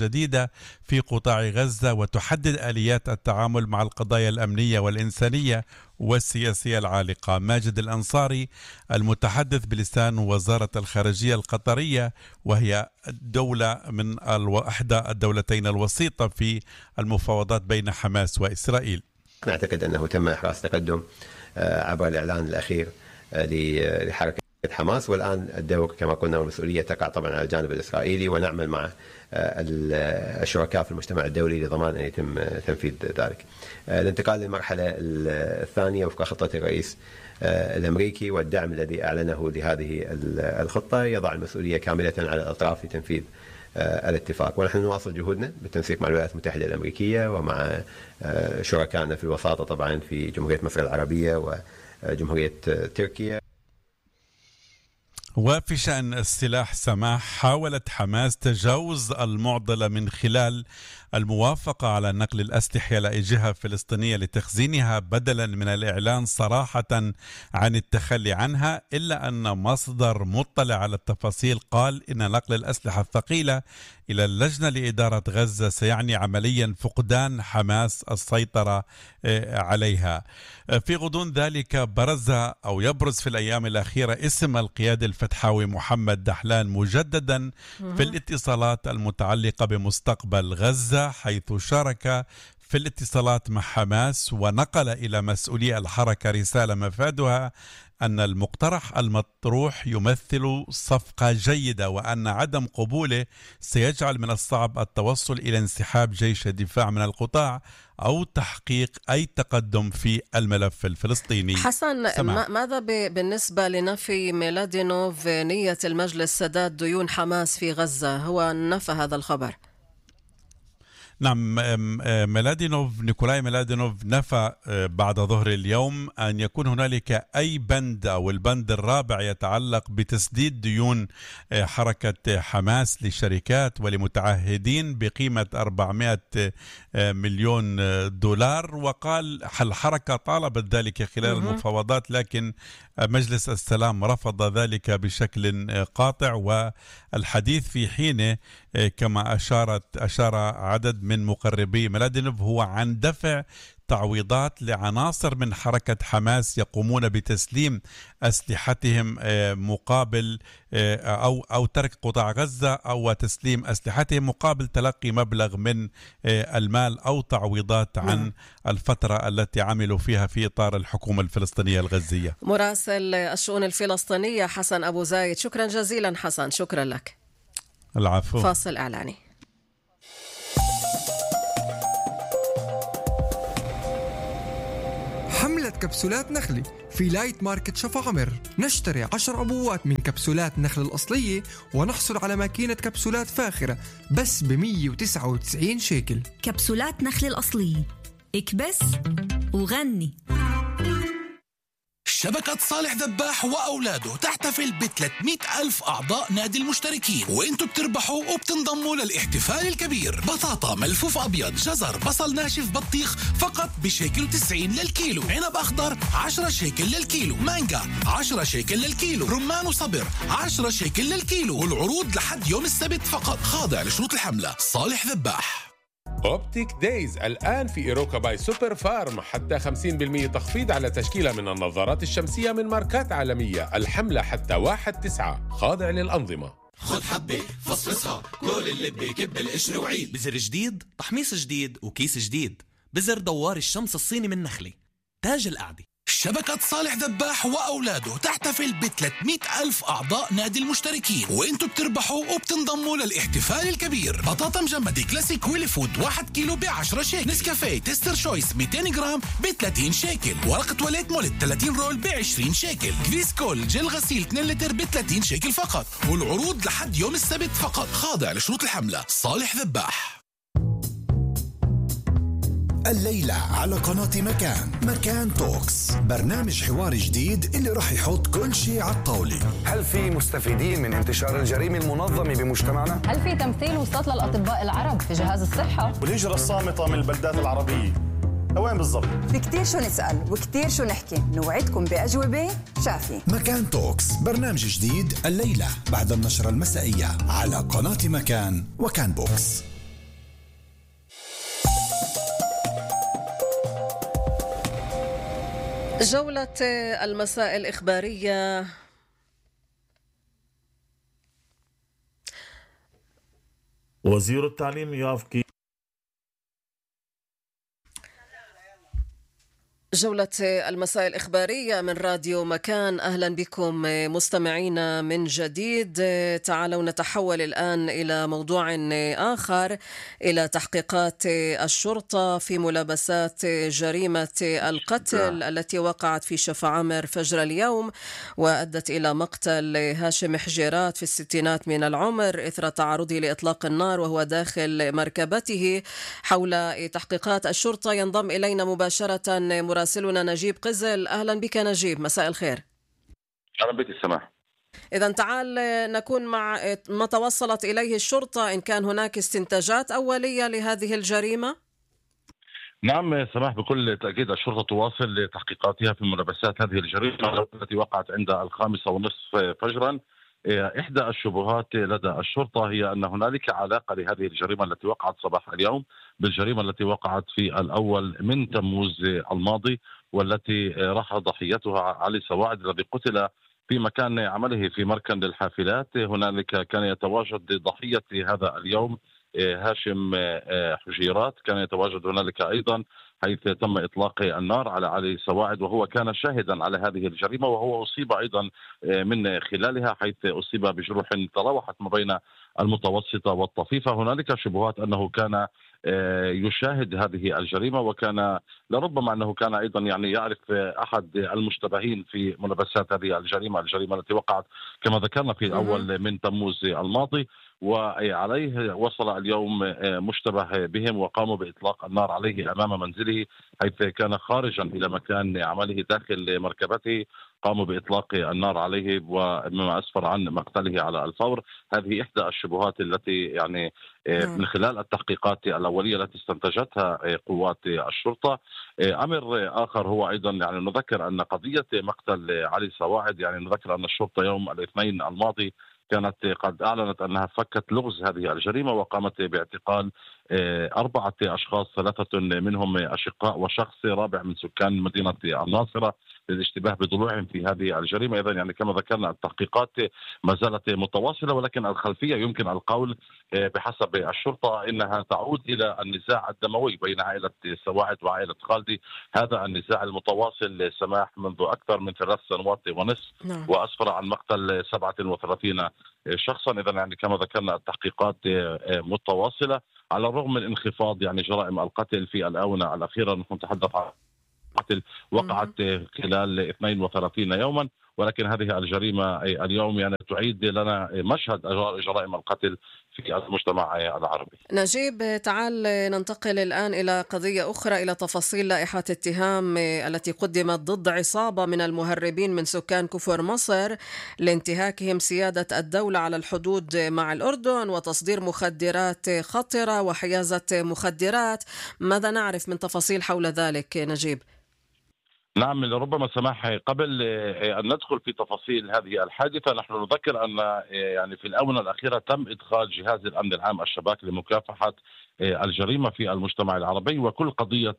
جديدة في قطاع غزة وتحدد آليات التعامل مع القضايا الأمنية والإنسانية والسياسية العالقة. ماجد الأنصاري المتحدث بلسان وزارة الخارجية القطرية، وهي دولة من إحدى الدولتين الوسيطة في المفاوضات بين حماس وإسرائيل. نعتقد أنه تم إحراز تقدم عبر الإعلان الأخير لحركة حماس، والآن الدور كما قلنا والمسؤولية تقع طبعا على الجانب الإسرائيلي، ونعمل مع الشركاء في المجتمع الدولي لضمان أن يتم تنفيذ ذلك. الانتقال للمرحلة الثانية وفق خطة الرئيس الأمريكي والدعم الذي أعلنه لهذه الخطة يضع المسؤولية كاملة على الأطراف في تنفيذ الاتفاق، ونحن نواصل جهودنا بالتنسيق مع الولايات المتحدة الأمريكية ومع شركائنا في الوساطة طبعا في جمهورية مصر العربية وجمهورية تركيا. وفي شأن السلاح سماح، حاولت حماس تجاوز المعضلة من خلال الموافقة على نقل الأسلحة إلى جهة فلسطينية لتخزينها بدلا من الإعلان صراحة عن التخلي عنها، إلا أن مصدر مطلع على التفاصيل قال إن نقل الأسلحة الثقيلة إلى اللجنة لإدارة غزة سيعني عمليا فقدان حماس السيطرة عليها. في غضون ذلك يبرز في الأيام الأخيرة اسم القيادي الفتحاوي محمد دحلان مجددا في الاتصالات المتعلقة بمستقبل غزة، حيث شارك في الاتصالات مع حماس ونقل إلى مسؤولي الحركة رسالة مفادها أن المقترح المطروح يمثل صفقة جيدة، وأن عدم قبوله سيجعل من الصعب التوصل إلى انسحاب جيش الدفاع من القطاع أو تحقيق أي تقدم في الملف الفلسطيني. حسن، ماذا بالنسبة لنفي ميلادينوف نية المجلس سداد ديون حماس في غزة؟ هو نفى هذا الخبر. نعم، نيكولاي ميلادينوف نفى بعد ظهر اليوم أن يكون هنالك أي بند أو البند الرابع يتعلق بتسديد ديون حركة حماس للشركات ولمتعهدين بقيمة 400 مليون دولار، وقال الحركة طالبت ذلك خلال المفاوضات، لكن مجلس السلام رفض ذلك بشكل قاطع. والحديث في حينه كما أشار عدد من مقربي ميلادينوف هو عن دفع تعويضات لعناصر من حركة حماس يقومون بتسليم أسلحتهم مقابل أو ترك قطاع غزة أو تسليم أسلحتهم مقابل تلقي مبلغ من المال أو تعويضات عن الفترة التي عملوا فيها في إطار الحكومة الفلسطينية الغزية. مراسل الشؤون الفلسطينية حسن أبو زايد، شكرا جزيلا حسن، شكرا لك. العفو. فاصل إعلاني. حملة كبسولات نخلي في لايت ماركت شفا عمر. نشتري 10 عبوات من كبسولات نخل الأصلية ونحصل على ماكينة كبسولات فاخرة بس ب199 شيكل. كبسولات نخل الأصلية، اكبس وغني. شبكة صالح ذباح وأولاده تحتفل ب300,000 أعضاء نادي المشتركين، وإنتوا بتربحوا وبتنضموا للاحتفال الكبير. بطاطا ملفوف أبيض، جزر، بصل ناشف، بطيخ فقط ب1.90 للكيلو، عنب أخضر 10 شيكل للكيلو، مانجا 10 شيكل للكيلو، رمان وصبر 10 شيكل للكيلو، والعروض لحد يوم السبت فقط، خاضع لشروط الحملة. صالح ذباح. أوبتيك دايز الآن في إيروكا باي سوبر فارم، حتى 50% تخفيض على تشكيلة من النظارات الشمسية من ماركات عالمية. الحملة حتى 1/9، خاضع للأنظمة. خد حبة فصفصها، كل اللي بيكب القشر وعيد. بزر جديد، تحميص جديد، وكيس جديد. بزر دوار الشمس الصيني من نخلة، تاج القعدة. شبكة صالح ذباح وأولاده تحتفل ب300,000 أعضاء نادي المشتركين، وإنتوا بتربحوا وبتنضموا للاحتفال الكبير. بطاطا مجمدة كلاسيك ويلي فود 1 كيلو ب10 شيكل، نسكافيه تستر شويس 200 جرام ب30 شيكل، ورقة تواليت مولت 30 رول ب20 شيكل، كريسكول جل غسيل 2 لتر ب30 شيكل فقط، والعروض لحد يوم السبت فقط، خاضع لشروط الحملة. صالح ذباح. الليلة على قناة مكان توكس، برنامج حواري جديد اللي راح يحط كل شيء على الطاولة. هل في مستفيدين من انتشار الجريمة المنظمة بمجتمعنا؟ هل في تمثيل وسط للأطباء العرب في جهاز الصحة؟ والهجرة الصامتة من البلدات العربية وين بالضبط؟ في كتير شو نسأل وكتير شو نحكي، نوعدكم بأجوبة شافية. مكان توكس، برنامج جديد الليلة بعد النشرة المسائية على قناة مكان وكان بوكس. جولة المساء الإخبارية. وزير التعليم يافكي. جولة المساء الإخبارية من راديو مكان، أهلا بكم مستمعين من جديد. تعالوا نتحول الآن إلى موضوع آخر، إلى تحقيقات الشرطة في ملابسات جريمة القتل التي وقعت في شفعامر فجر اليوم وأدت إلى مقتل هاشم حجيرات في الستينات من العمر إثر تعرضه لإطلاق النار وهو داخل مركبته. حول تحقيقات الشرطة ينضم إلينا مباشرة مراسلنا نجيب قزل. أهلا بك نجيب، مساء الخير. أهلا بك السماح. إذن تعال نكون مع ما توصلت إليه الشرطة، إن كان هناك استنتاجات أولية لهذه الجريمة. نعم سماح، بكل تأكيد الشرطة تواصل تحقيقاتها في ملابسات هذه الجريمة التي وقعت عند 5:30 فجرا. إحدى الشبهات لدى الشرطة هي أن هنالك علاقة لهذه الجريمة التي وقعت صباح اليوم بالجريمة التي وقعت في الأول من تموز الماضي، والتي راح ضحيتها علي سواعد الذي قتل في مكان عمله في مركن للحافلات. هنالك كان يتواجد ضحية هذا اليوم هاشم حجيرات، كان يتواجد هنالك أيضا حيث تم إطلاق النار على علي سواعد، وهو كان شاهدا على هذه الجريمة، وهو أصيب أيضا من خلالها حيث أصيب بجروح تراوحت ما بين المتوسطة والطفيفة. هنالك شبهات أنه كان يشاهد هذه الجريمة، وكان لربما أنه كان أيضا يعني يعرف أحد المشتبهين في ملابسات هذه الجريمة التي وقعت كما ذكرنا في الأول من تموز الماضي، وعليه وصل اليوم مشتبه بهم وقاموا بإطلاق النار عليه أمام منزله حيث كان خارجا إلى مكان عمله داخل مركبته. قاموا بإطلاق النار عليه ومما أسفر عن مقتله على الفور. هذه إحدى الشبهات التي يعني من خلال التحقيقات الأولية التي استنتجتها قوات الشرطة. أمر آخر هو أيضا يعني نذكر أن قضية مقتل علي سواعد، يعني نذكر أن الشرطة يوم الاثنين الماضي كانت قد أعلنت أنها فكت لغز هذه الجريمة وقامت باعتقال 4 أشخاص، 3 منهم أشقاء وشخص رابع من سكان مدينة الناصرة للاشتباه بضلوعهم في هذه الجريمة. إذن يعني كما ذكرنا التحقيقات ما زالت متواصلة، ولكن الخلفية يمكن القول بحسب الشرطة إنها تعود إلى النزاع الدموي بين عائلة سواعد وعائلة خالدي. هذا النزاع المتواصل سماح منذ أكثر من 3 سنوات ونصف وأسفر عن مقتل 37 شخصا. إذن يعني كما ذكرنا التحقيقات متواصلة على الرغم من انخفاض يعني جرائم القتل في الآونة الأخيرة. نحن نتحدث عن قتل وقعت خلال 32 يوما، ولكن هذه الجريمة اليوم يعني تعيد لنا مشهد جرائم القتل في المجتمع العربي. نجيب، تعال ننتقل الآن إلى قضية أخرى، إلى تفاصيل لائحة اتهام التي قدمت ضد عصابة من المهربين من سكان كفر مصر لانتهاكهم سيادة الدولة على الحدود مع الأردن وتصدير مخدرات خطرة وحيازة مخدرات. ماذا نعرف من تفاصيل حول ذلك نجيب؟ نعم، لربما سماح قبل أن ندخل في تفاصيل هذه الحادثة نحن نذكر أن يعني في الآونة الأخيرة تم إدخال جهاز الأمن العام الشباك لمكافحة الجريمة في المجتمع العربي، وكل قضية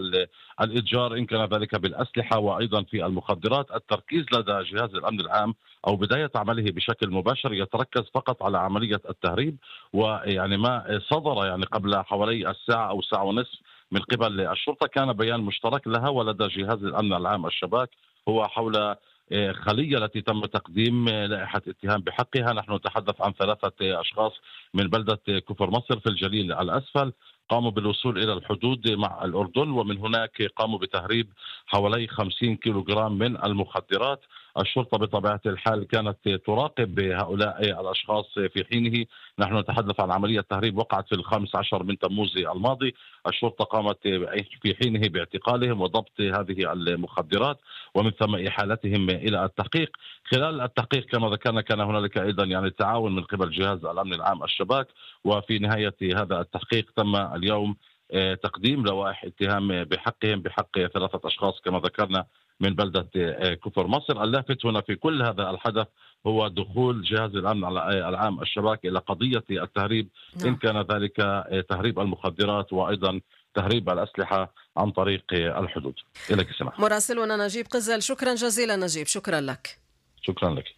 الإتجار إن كان ذلك بالأسلحة وأيضا في المخدرات. التركيز لدى جهاز الأمن العام أو بداية عمله بشكل مباشر يتركز فقط على عملية التهريب، ويعني ما صدر يعني قبل حوالي الساعة أو ساعة ونصف من قبل الشرطة كان بيان مشترك لها ولدى جهاز الأمن العام الشباك هو حول خلية التي تم تقديم لائحة اتهام بحقها. نحن نتحدث عن 3 أشخاص من بلدة كفر مصر في الجليل الأسفل قاموا بالوصول إلى الحدود مع الأردن، ومن هناك قاموا بتهريب حوالي 50 كيلوغرام من المخدرات. الشرطة بطبيعة الحال كانت تراقب هؤلاء الأشخاص في حينه. نحن نتحدث عن عملية تهريب وقعت في 15 من تموز الماضي. الشرطة قامت في حينه باعتقالهم وضبط هذه المخدرات ومن ثم إحالتهم إلى التحقيق. خلال التحقيق كما ذكرنا كان هنالك أيضا يعني تعاون من قبل جهاز الأمن العام الشباك، وفي نهاية هذا التحقيق تم اليوم تقديم لوائح اتهام بحقهم بحق 3 أشخاص كما ذكرنا من بلدة كفر مصر. اللافت هنا في كل هذا الحدث هو دخول جهاز الأمن العام الشباك إلى قضية التهريب إن كان ذلك تهريب المخدرات وأيضا تهريب الأسلحة عن طريق الحدود. إليك سماح. مراسلنا نجيب قزل، شكرا جزيلا نجيب، شكرا لك. شكرا لك.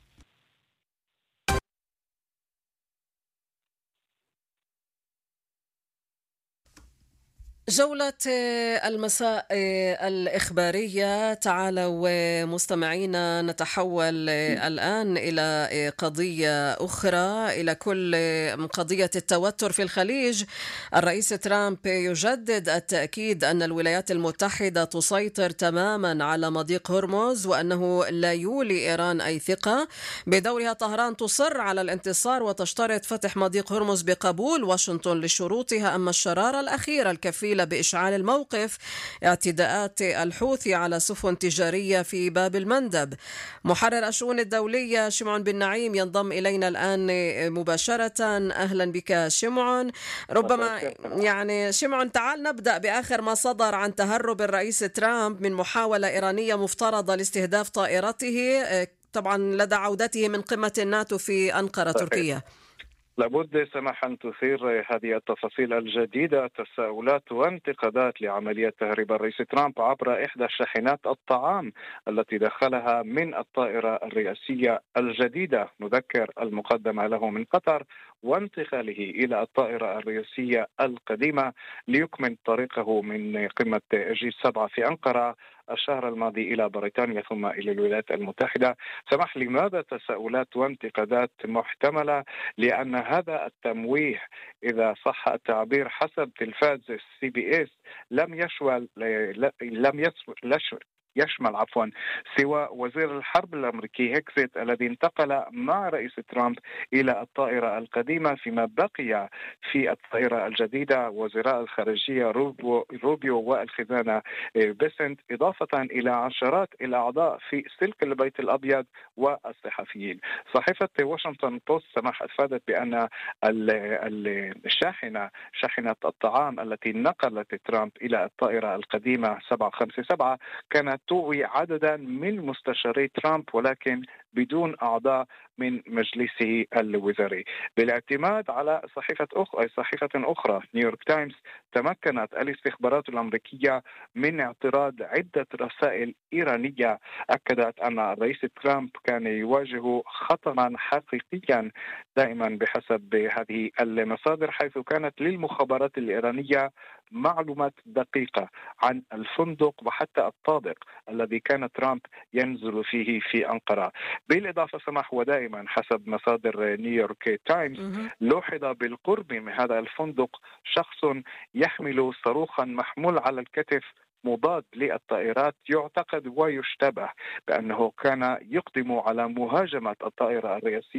جولة المساء الإخبارية. تعالوا مستمعينا نتحول الآن إلى قضية أخرى، إلى كل قضية التوتر في الخليج. الرئيس ترامب يجدد التأكيد أن الولايات المتحدة تسيطر تماما على مضيق هرمز، وأنه لا يولي إيران أي ثقة. بدورها طهران تصر على الانتصار وتشترط فتح مضيق هرمز بقبول واشنطن لشروطها. أما الشرارة الأخيرة الكفيلة بإشعال الموقف اعتداءات الحوثي على سفن تجارية في باب المندب. محرر الشؤون الدولية شمعون بن نعيم ينضم إلينا الآن مباشرة. أهلا بك شمعون. ربما يعني شمعون، تعال نبدأ بآخر ما صدر عن تهرب الرئيس ترامب من محاولة إيرانية مفترضة لاستهداف طائرته، طبعا لدى عودته من قمة الناتو في أنقرة تركيا. لابد سماح أن تثير هذه التفاصيل الجديدة تساؤلات وانتقادات لعملية تهريب الرئيس ترامب عبر إحدى شاحنات الطعام التي دخلها من الطائرة الرئاسية الجديدة، نذكر المقدمة له من قطر، وانتقاله إلى الطائرة الرئاسية القديمة ليكمل طريقه من قمة G7 في أنقرة الشهر الماضي إلى بريطانيا ثم إلى الولايات المتحدة. سمح لماذا تساؤلات وانتقادات محتملة؟ لأن هذا التمويه إذا صح التعبير حسب تلفاز CBS يشمل سوى وزير الحرب الأمريكي هيكسيت الذي انتقل مع رئيس ترامب إلى الطائرة القديمة، فيما بقي في الطائرة الجديدة وزراء الخارجية روبيو والخزانة بيسنت، إضافة إلى عشرات الأعضاء في سلك البيت الأبيض والصحفيين. صحيفة واشنطن بوست سمح أفادت بأن شاحنة الطعام التي نقلت ترامب إلى الطائرة القديمة 757 كانت توي عددا من مستشاري ترامب ولكن بدون أعضاء من مجلسه الوزاري. بالاعتماد على صحيفة أخرى نيويورك تايمز، تمكنت الاستخبارات الأمريكية من اعتراض عدة رسائل إيرانية أكدت أن الرئيس ترامب كان يواجه خطرا حقيقيا دائما بحسب هذه المصادر، حيث كانت للمخابرات الإيرانية معلومات دقيقة عن الفندق وحتى الطابق الذي كان ترامب ينزل فيه في أنقرة. بالإضافة سمح ودائما حسب مصادر نيويورك تايمز، لوحظ بالقرب من هذا الفندق شخص يحمل صاروخا محمول على الكتف مضاد للطائرات، يعتقد ويشتبه بأنه كان يقدم على مهاجمة الطائرة الرئاسية